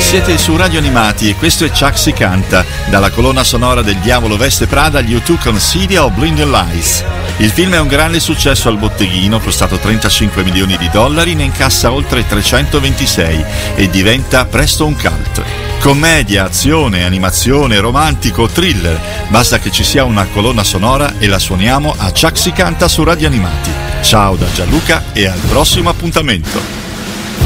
Siete su Radio Animati e questo è Chuck si canta, dalla colonna sonora del Diavolo Veste Prada agli U2 con City of Blinding Lights. Il film è un grande successo al botteghino, costato $35 milioni, ne incassa oltre 326 e diventa presto un cult. Commedia, azione, animazione, romantico, thriller, basta che ci sia una colonna sonora e la suoniamo a Chuck si canta su Radio Animati. Ciao da Gianluca e al prossimo appuntamento.